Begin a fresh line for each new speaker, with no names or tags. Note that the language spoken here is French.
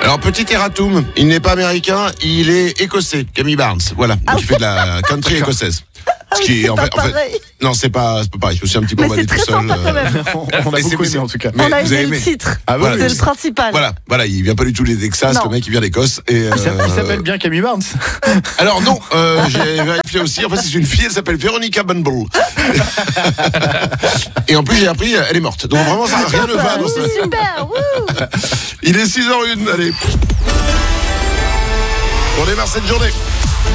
Alors, petit erratum, il n'est pas américain, il est écossais, Camille Barnes. Voilà, donc il fait de la country écossaise. Ce qui
c'est
en
pas
fait,
pareil.
non, c'est pas pareil. Je me suis un petit peu
Mais
emballé
c'est
tout
très
seul.
sympa quand même.
On a beaucoup aimé en tout cas.
Mais
On a
vous avez
aimé le
aimé.
titre.
Ah
Voilà,
C'est le principal.
Voilà, il vient pas du tout des Texas,
Non.
le mec il vient d'Écosse. Et
Il s'appelle bien Camille Barnes.
alors non, j'ai vérifié aussi. En fait, c'est une fille, elle s'appelle Veronica Bumble. Et en plus, j'ai appris, elle est morte. Donc vraiment, ça rien ne va dans
C'est
ce...
super. Wouh.
Il est 6h01, allez. On démarre cette journée.